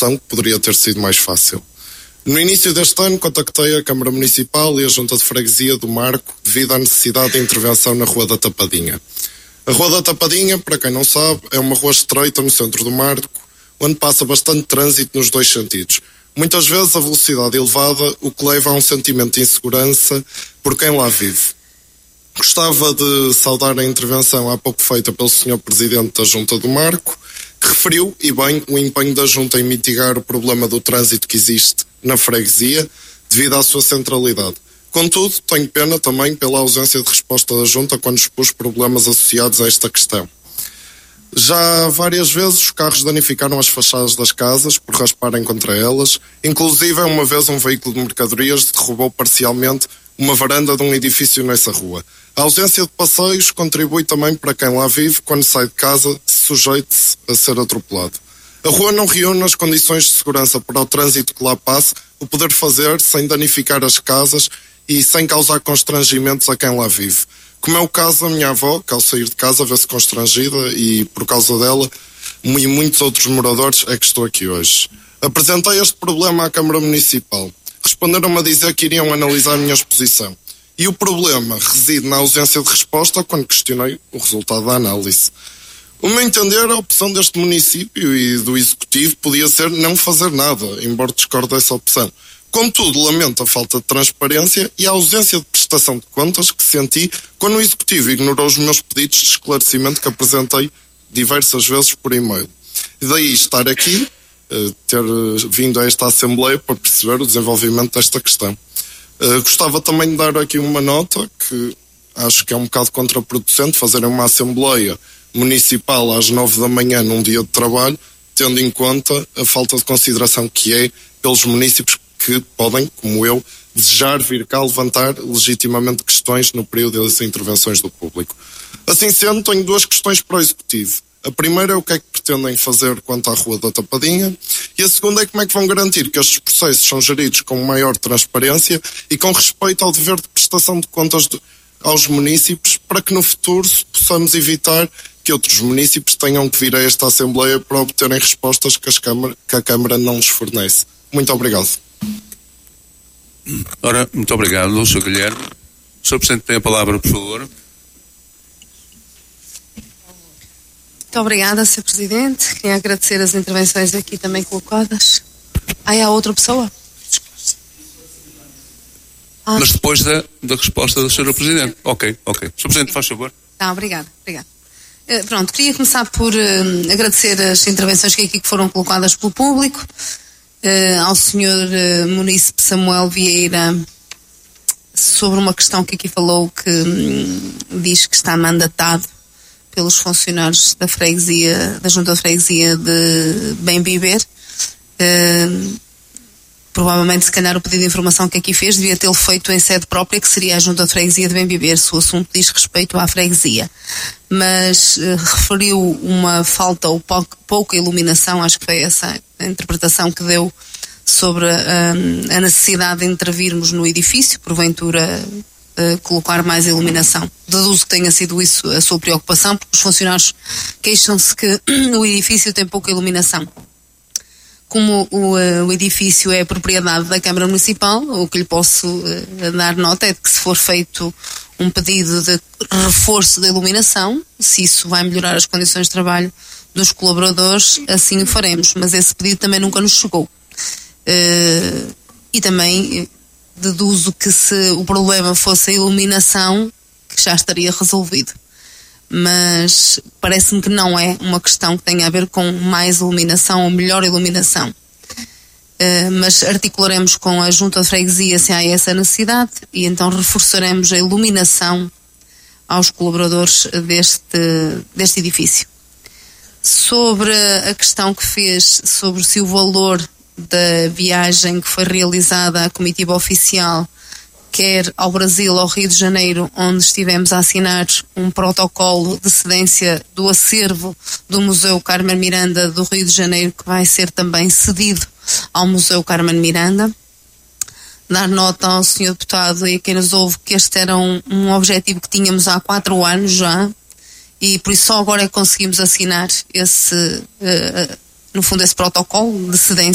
questão que poderia ter sido mais fácil. No início deste ano, contactei a Câmara Municipal e a Junta de Freguesia do Marco devido à necessidade de intervenção na Rua da Tapadinha. A Rua da Tapadinha, para quem não sabe, é uma rua estreita no centro do Marco, onde passa bastante trânsito nos dois sentidos. Muitas vezes a velocidade elevada, o que leva a um sentimento de insegurança por quem lá vive. Gostava de saudar a intervenção há pouco feita pelo Sr. Presidente da Junta do Marco, que referiu, e bem, o empenho da Junta em mitigar o problema do trânsito que existe na freguesia, devido à sua centralidade. Contudo, tenho pena também pela ausência de resposta da Junta quando expôs problemas associados a esta questão. Já várias vezes os carros danificaram as fachadas das casas por rasparem contra elas, inclusive uma vez um veículo de mercadorias derrubou parcialmente uma varanda de um edifício nessa rua. A ausência de passeios contribui também para quem lá vive, quando sai de casa, sujeite-se a ser atropelado. A rua não reúne as condições de segurança para o trânsito que lá passa, o poder fazer sem danificar as casas e sem causar constrangimentos a quem lá vive. Como é o caso da minha avó, que ao sair de casa vê-se constrangida e por causa dela e muitos outros moradores é que estou aqui hoje. Apresentei este problema à Câmara Municipal. Responderam-me a dizer que iriam analisar a minha exposição. E o problema reside na ausência de resposta quando questionei o resultado da análise. O meu entender, a opção deste município e do Executivo podia ser não fazer nada, embora discorde dessa opção. Contudo, lamento a falta de transparência e a ausência de prestação de contas que senti quando o Executivo ignorou os meus pedidos de esclarecimento que apresentei diversas vezes por e-mail. E daí estar aqui, ter vindo a esta Assembleia para perceber o desenvolvimento desta questão. Gostava também de dar aqui uma nota que acho que é um bocado contraproducente fazerem uma Assembleia Municipal às 9 da manhã num dia de trabalho, tendo em conta a falta de consideração que é pelos municípios que podem, como eu, desejar vir cá levantar legitimamente questões no período das intervenções do público. Assim sendo, tenho duas questões para o Executivo. A primeira é o que é que pretendem fazer quanto à Rua da Tapadinha e a segunda é como é que vão garantir que estes processos são geridos com maior transparência e com respeito ao dever de prestação de contas aos municípios para que no futuro possamos evitar que outros municípios tenham que vir a esta Assembleia para obterem respostas que a Câmara não lhes fornece. Muito obrigado. Ora, muito obrigado, Sr. Guilherme. O Sr. Presidente tem a palavra, por favor. Muito obrigada, Sr. Presidente. Queria agradecer as intervenções aqui também colocadas. Há outra pessoa? Mas depois da resposta da Sra. Presidente. Ok. Sr. Presidente, faz favor. Obrigada. Pronto, queria começar por agradecer as intervenções que aqui foram colocadas pelo público. Ao Sr. Munícipe Samuel Vieira sobre uma questão que aqui falou que diz que está mandatado pelos funcionários da freguesia, da Junta de Freguesia de Bem Viver. Provavelmente, se calhar, o pedido de informação que aqui fez devia tê-lo feito em sede própria, que seria a Junta de Freguesia de Bem Viver, se o assunto diz respeito à freguesia. Mas referiu uma falta ou pouca iluminação, acho que foi essa a interpretação que deu sobre a necessidade de intervirmos no edifício, porventura colocar mais iluminação. Deduzo que tenha sido isso a sua preocupação, porque os funcionários queixam-se que o edifício tem pouca iluminação. Como o edifício é propriedade da Câmara Municipal, o que lhe posso dar nota é de que se for feito um pedido de reforço da iluminação, se isso vai melhorar as condições de trabalho dos colaboradores, assim o faremos, mas esse pedido também nunca nos chegou. E também deduzo que se o problema fosse a iluminação, que já estaria resolvido. Mas parece-me que não é uma questão que tenha a ver com mais iluminação ou melhor iluminação. Mas articularemos com a Junta de Freguesia se há essa necessidade e então reforçaremos a iluminação aos colaboradores deste edifício. Sobre a questão que fez sobre se o valor da viagem que foi realizada à comitiva oficial, quer ao Brasil ou ao Rio de Janeiro, onde estivemos a assinar um protocolo de cedência do acervo do Museu Carmen Miranda do Rio de Janeiro, que vai ser também cedido ao Museu Carmen Miranda. Dar nota ao Sr. Deputado e a quem nos ouve que este era um objetivo que tínhamos há 4 anos já, e por isso só agora é que conseguimos assinar no fundo esse protocolo de cedência